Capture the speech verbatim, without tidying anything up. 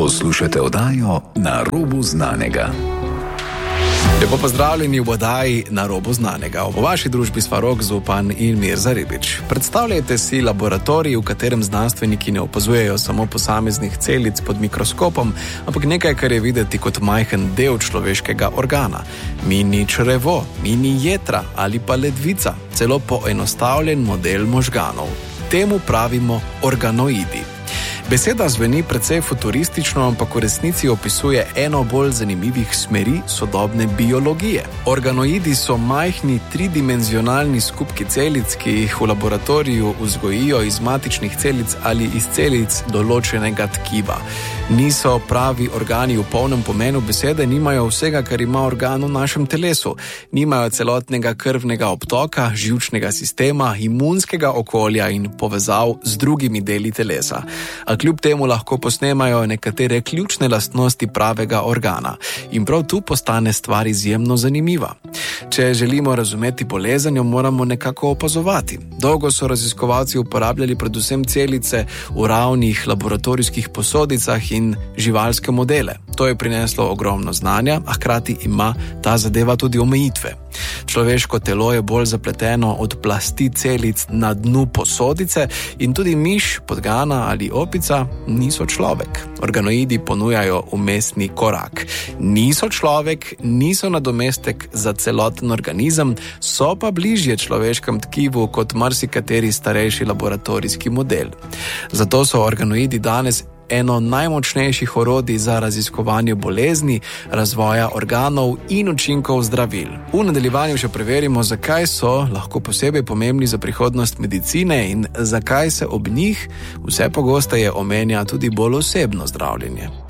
Poslušate oddajo Na robu znanega. Lepo pozdravljeni v oddaji Na robu znanega. V vaši družbi sva Rok Zupan in Mirza Ribič. Predstavljajte si laboratorij, v katerem znanstveniki ne opazujejo samo posameznih celic pod mikroskopom, ampak nekaj, kar je videti kot majhen del človeškega organa. Mini črevo, mini jetra ali pa ledvica, celo poenostavljen model možganov. Temu pravimo organoidi. Beseda zveni precej futuristično, ampak v resnici opisuje eno bolj zanimivih smeri sodobne biologije. Organoidi so majhni tridimenzionalni skupki celic, ki jih v laboratoriju vzgojijo iz matičnih celic ali iz celic določenega tkiva. Niso pravi organi v polnem pomenu besede, nimajo vsega, kar ima organ v našem telesu. Nimajo celotnega krvnega obtoka, živčnega sistema, imunskega okolja in povezav z drugimi deli telesa. Kljub temu lahko posnemajo nekatere ključne lastnosti pravega organa. In prav tu postane stvar izjemno zanimiva. Če želimo razumeti bolezen, jo moramo nekako opazovati. Dolgo so raziskovalci uporabljali predvsem celice v ravnih laboratorijskih posodicah in živalske modele. To je prineslo ogromno znanja, a hkrati ima ta zadeva tudi omejitve. Človeško telo je bolj zapleteno od plasti celic na dnu posodice in tudi miš, podgana ali opica niso človek. Organoidi ponujajo umestni korak. Niso človek, niso nadomestek za celoten organizem, so pa bližje človeškem tkivu kot marsikateri starejši laboratorijski model. Zato so organoidi danes eno najmočnejših orodij za raziskovanje bolezni, razvoja organov in učinkov zdravil. V nadaljevanju še preverimo, zakaj so lahko posebej pomembni za prihodnost medicine in zakaj se ob njih vse pogosteje omenja tudi bolj osebno zdravljenje.